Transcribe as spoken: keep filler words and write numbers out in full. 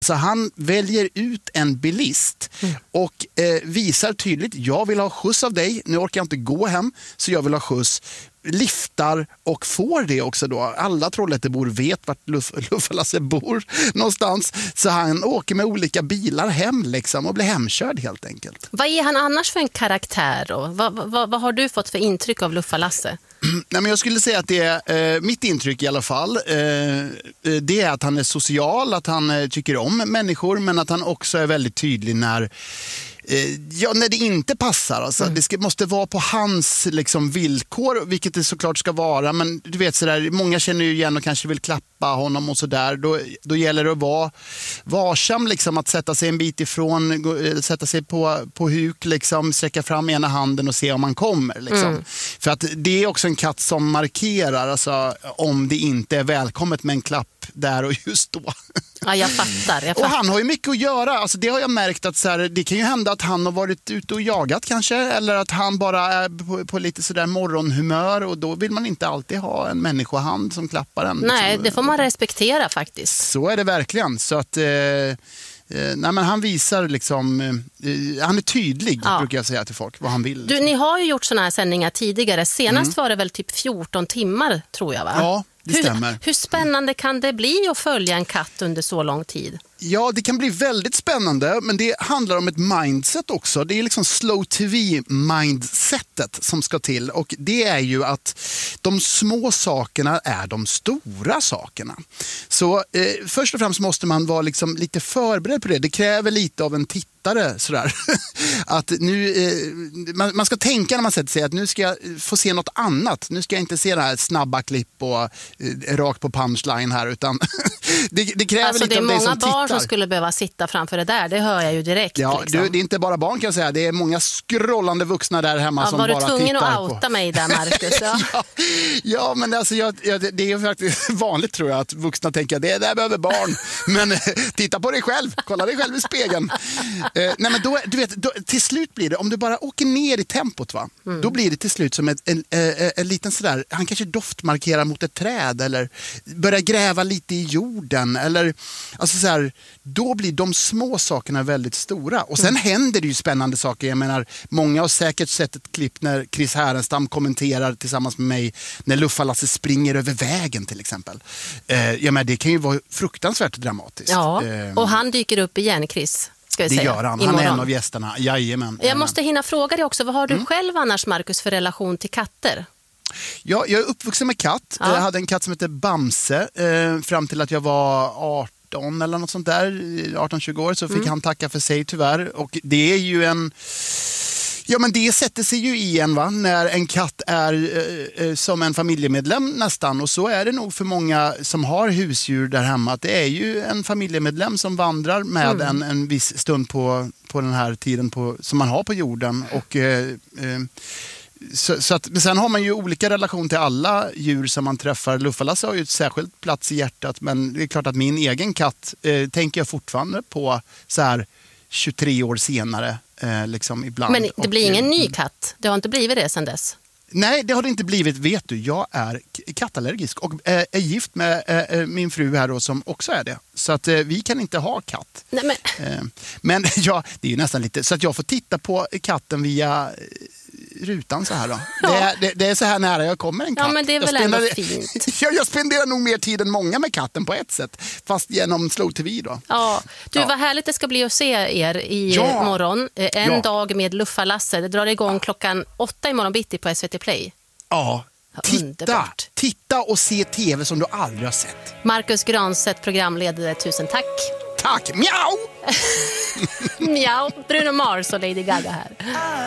Så han väljer ut en bilist mm. och eh, visar tydligt, jag vill ha skjuts av dig, nu orkar jag inte gå hem så jag vill ha skjuts. Liftar och får det också då. Alla Trollhättebor vet vart Luff- Luffa-Lasse bor någonstans. Så han åker med olika bilar hem liksom och blir hemkörd helt enkelt. Vad är han annars för en karaktär då? Vad, vad, vad har du fått för intryck av Luffa-Lasse? Nej, men jag skulle säga att det är eh, mitt intryck i alla fall. Eh, det är att han är social, att han eh, tycker om människor, men att han också är väldigt tydlig när Ja, när det inte passar. Alltså. Mm. Det ska, måste vara på hans liksom, villkor, vilket det såklart ska vara. Men du vet, sådär, många känner ju igen och kanske vill klappa honom och sådär. Då, då gäller det att vara varsam, liksom, att sätta sig en bit ifrån, gå, sätta sig på, på huk, liksom, sträcka fram ena handen och se om man kommer. Liksom. Mm. För att det är också en katt som markerar alltså, om det inte är välkommet med en klapp där och just då. Ja, jag fattar, jag fattar. Och han har ju mycket att göra. Alltså, det har jag märkt att så här, det kan ju hända att han har varit ute och jagat kanske. Eller att han bara är på, på lite sådär morgonhumör. Och då vill man inte alltid ha en människohand som klappar en. Nej, liksom. Det får man respektera faktiskt. Så är det verkligen. Så att... Eh, Eh, nej, men han visar liksom, eh, han är tydlig ja. brukar jag säga till folk vad han vill. Liksom. Du, ni har ju gjort såna här sändningar tidigare. Senast mm. var det väl typ fjorton timmar tror jag va? Ja, det hur, stämmer. Hur spännande kan det bli att följa en katt under så lång tid? Ja, det kan bli väldigt spännande, men det handlar om ett mindset också. Det är liksom slow tv-mindsetet som ska till, och det är ju att de små sakerna är de stora sakerna. Så eh, först och främst måste man vara liksom lite förberedd på det. Det kräver lite av en tittare sådär. Att nu, eh, man, man ska tänka när man sätter sig att nu ska jag få se något annat. Nu ska jag inte se det här snabba klipp och eh, rakt på punchline här, utan det, det kräver alltså, lite det av dig som tittar. Barn som tittar. skulle behöva sitta framför det där, det hör jag ju direkt. Ja, liksom. du, det är inte bara barn kan jag säga. Det är många scrollande vuxna där hemma ja, som bara tittar på. Var du tvungen att outa mig där, Marcus? Ja, ja, ja, men alltså, jag, jag, det är faktiskt vanligt tror jag att vuxna tänker att det där behöver barn. Men titta på dig själv, kolla dig själv i spegeln. eh, nej, men då, du vet, då, till slut blir det, om du bara åker ner i tempot va, mm. då blir det till slut som en, en, en, en liten sådär, han kanske doftmarkerar mot ett träd eller börjar gräva lite i jorden eller alltså så här, då blir de små sakerna väldigt stora. Och sen mm. händer det ju spännande saker. Jag menar, många har säkert sett ett klipp när Chris Härenstam kommenterar tillsammans med mig när Luffa-Lasse springer över vägen till exempel. Eh, jag menar, det kan ju vara fruktansvärt dramatiskt. Ja, eh, och han dyker upp igen, Chris. Ska jag det säga, gör han. imorgon. Han är en av gästerna. Jajamän. Jag måste hinna fråga dig också, vad har du mm. själv annars, Marcus, för relation till katter? Ja, jag är uppvuxen med katt. Ja. Jag hade en katt som hette Bamse eh, fram till att jag var arton eller något sånt där, arton tjugo år, så fick mm. han tacka för sig tyvärr. Och det är ju en... Ja, men det sätter sig ju igen va, när en katt är eh, som en familjemedlem nästan. Och så är det nog för många som har husdjur där hemma. Att det är ju en familjemedlem som vandrar med mm. en, en viss stund på, på den här tiden på, som man har på jorden. Och... Eh, eh, Så, så att, men sen har man ju olika relation till alla djur som man träffar. Luffa-Lasse har ju ett särskilt plats i hjärtat, men det är klart att min egen katt eh, tänker jag fortfarande på så här tjugotre år senare. Eh, liksom ibland. Men det blir och, ingen ny katt? Det har inte blivit det sedan dess? Nej, det har det inte blivit. Vet du, jag är kattallergisk och eh, är gift med eh, min fru här då, som också är det. Så att eh, vi kan inte ha katt. Nej, men eh, men ja, det är ju nästan lite så att jag får titta på katten via rutan så här då. Ja. Det, är, det, det är så här nära jag kommer en katt. Ja, men det är väl jag ändå spenderar, fint. jag, jag spenderar nog mer tid än många med katten på ett sätt. Fast genom Slow T V då. Ja, du, ja. vad härligt det ska bli att se er i ja. morgon. En ja. dag med Luffa-Lasse. Det drar igång ja. klockan åtta imorgon bitti på S V T Play. Ja, titta, underbart. titta och se tv som du aldrig har sett. Marcus Granstedt, programledare, tusen tack. Tack, miau! Miau, Bruno Mars och Lady Gaga här.